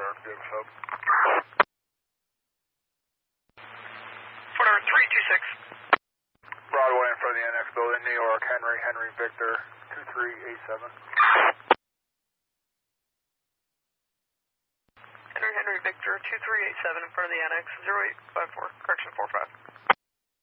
Davis Hub. Fort 326. Broadway in front of the NX building, New York, Henry Victor, 2387. Henry Victor, 2387 in front of the annex, 0854, correction 45.